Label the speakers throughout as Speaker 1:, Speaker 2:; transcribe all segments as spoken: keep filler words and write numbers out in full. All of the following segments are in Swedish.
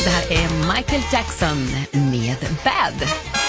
Speaker 1: Det här är Michael Jackson med Bad.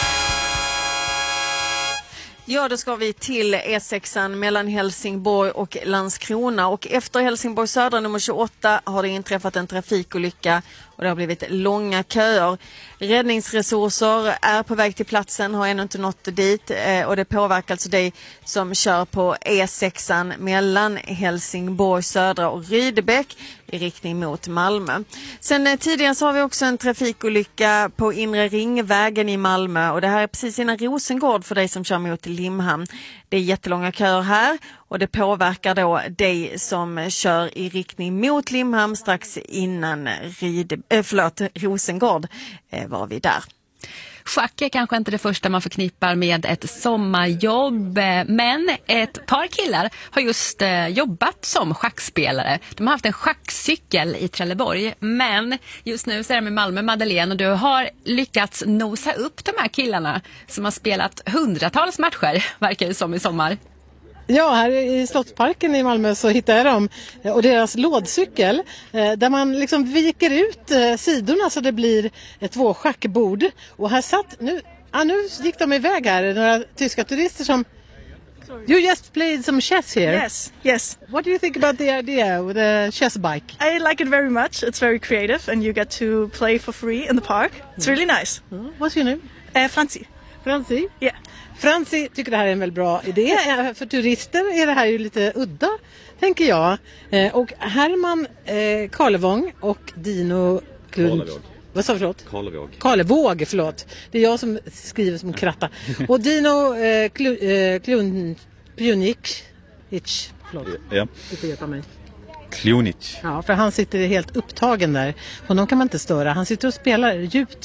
Speaker 2: Ja, då ska vi till E sexan mellan Helsingborg och Landskrona. Och efter Helsingborg södra nummer tjugoåtta har det inträffat en trafikolycka och det har blivit långa köer. Räddningsresurser är på väg till platsen, har ännu inte nått dit och det påverkar alltså dig som kör på E sexan mellan Helsingborg södra och Rydebäck i riktning mot Malmö. Sen tidigare så har vi också en trafikolycka på Inre Ringvägen i Malmö och det här är precis innan Rosengård för dig som kör mot Limhamn. Det är jättelånga köer här och det påverkar då dig som kör i riktning mot Limhamn strax innan Ride, äh, förlåt, Rosengård eh, var vi där.
Speaker 1: Schack är kanske inte det första man förknippar med ett sommarjobb, men ett par killar har just jobbat som schackspelare. De har haft en schackcykel i Trelleborg, men just nu så är de i Malmö, Madeleine, och du har lyckats nosa upp de här killarna som har spelat hundratals matcher, verkar det som, i sommar.
Speaker 3: Ja, här i Slottsparken i Malmö så hittar jag dem och deras lådcykel där man liksom viker ut sidorna så det blir två schackbord. Och här satt, nu, ah, nu gick de iväg här, några tyska turister som... Sorry. You just played some chess here.
Speaker 4: Yes, yes.
Speaker 3: What do you think about the idea with a chess bike?
Speaker 4: I like it very much. It's very creative and you get to play for free in the park. It's really nice.
Speaker 3: Mm. What's your name?
Speaker 4: Uh, Francie.
Speaker 3: Francie?
Speaker 4: Yeah.
Speaker 3: Francie tycker det här är en väldigt bra idé. För turister är det här ju lite udda, tänker jag. Och Herman eh, Karlevång och Dino Klund... Vad sa du, förlåt?
Speaker 5: Karlevåg.
Speaker 3: Karlevåg, förlåt. Det är jag som skriver som kratta. Och Dino eh, Klund... Eh, Klund Pjunic. Förlåt.
Speaker 5: Ja.
Speaker 3: Du får hjälpa mig.
Speaker 5: Klunic.
Speaker 3: Ja, för han sitter helt upptagen där. Honom kan man inte störa. Han sitter och spelar djupt